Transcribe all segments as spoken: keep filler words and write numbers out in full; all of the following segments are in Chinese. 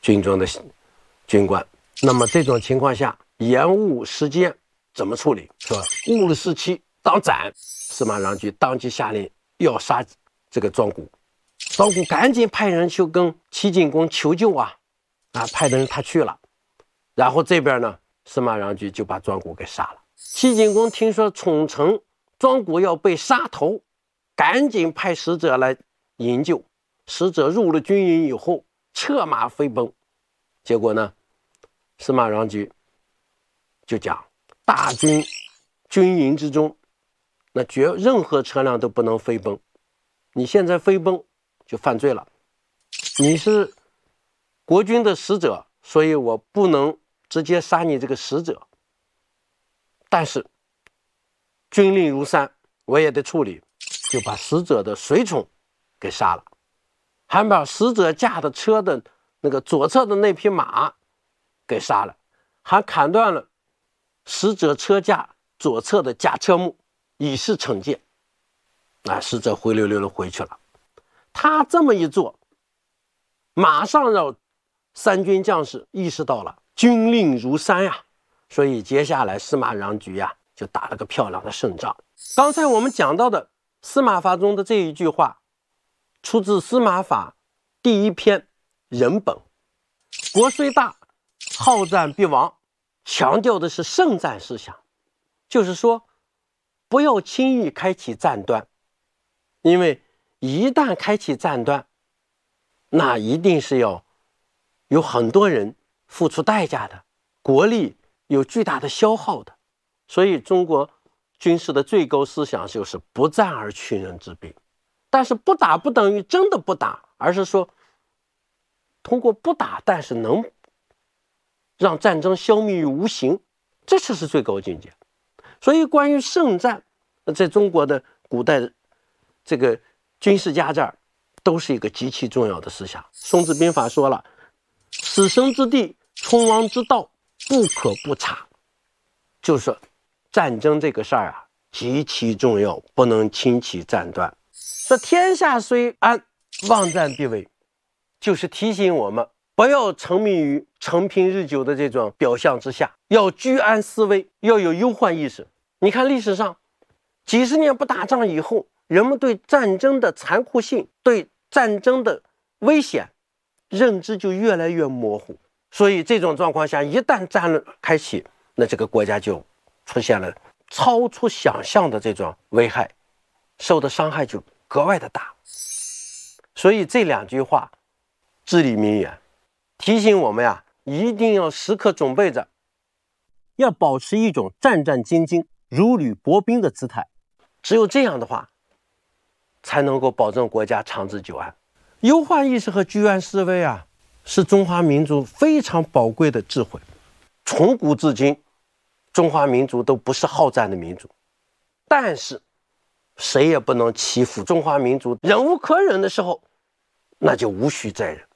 军中的军官。那么这种情况下，延误时间怎么处理？说误了时期当斩。司马穰苴当即下令要杀这个庄古。庄古赶紧派人去跟齐景公求救啊，啊，派的人他去了。然后这边呢，司马穰苴就把庄古给杀了。齐景公听说宠臣庄古要被杀头，赶紧派使者来营救。使者入了军营以后，策马飞奔。结果呢，司马穰苴就讲，大军军营之中，那绝任何车辆都不能飞奔。你现在飞奔就犯罪了。你是国君的使者，所以我不能直接杀你这个使者。但是军令如山，我也得处理，就把使者的随从给杀了，还把使者驾的车的那个左侧的那匹马给杀了，还砍断了使者车架左侧的甲车木，以示惩戒。啊，使者灰溜溜的回去了。他这么一做，马上让三军将士意识到了军令如山呀，所以接下来司马穰苴呀就打了个漂亮的胜仗。刚才我们讲到的司马法中的这一句话，出自司马法第一篇人本。国虽大，好战必亡，强调的是胜战思想，就是说不要轻易开启战端，因为一旦开启战端，那一定是要有很多人付出代价的，国力有巨大的消耗的。所以中国军事的最高思想就是不战而屈人之兵。但是不打不等于真的不打，而是说通过不打，但是能让战争消灭于无形，这才是最高境界。所以关于胜战，在中国的古代这个军事家这儿都是一个极其重要的思想。孙子兵法说了，死生之地，存亡之道，不可不察。就是说战争这个事儿啊极其重要，不能轻启战端。说天下虽安，忘战必危，就是提醒我们不要沉迷于成平日久的这种表象之下，要居安思危，要有忧患意识。你看历史上几十年不打仗以后，人们对战争的残酷性，对战争的危险认知就越来越模糊。所以这种状况下，一旦战乱开启，那这个国家就出现了超出想象的这种危害，受的伤害就格外的大。所以这两句话至理名言，提醒我们呀，一定要时刻准备着，要保持一种战战兢兢、如履薄冰的姿态。只有这样的话，才能够保证国家长治久安。忧患意识和居安思危啊，是中华民族非常宝贵的智慧。从古至今，中华民族都不是好战的民族，但是谁也不能欺负中华民族。忍无可忍的时候，那就无需再忍。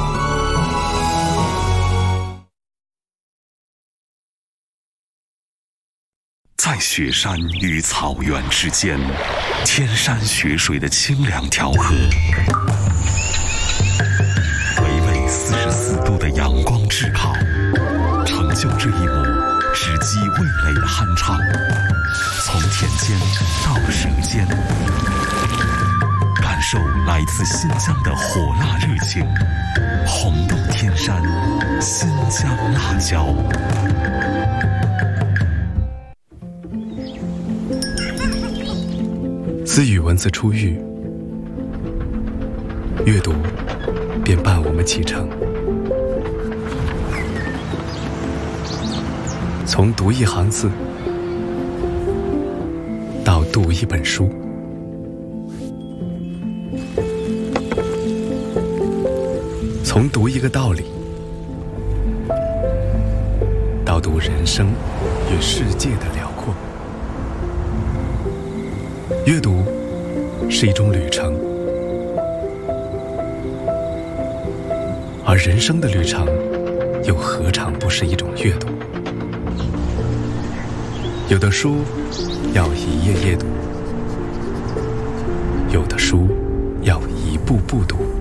在雪山与草原之间，天山雪水的清凉调和，微微四十四度的阳光炙烤，成就这一幕直击味蕾的酣畅。从田间到舌尖，感受来自新疆的火辣热情，红豆天山新疆辣椒。 自与文字初遇，阅读便伴我们启程。从读一行字到读一本书，从读一个道理到读人生与世界的辽阔。阅读是一种旅程，而人生的旅程又何尝不是一种阅读？有的书要一页页读，有的书要一步步读。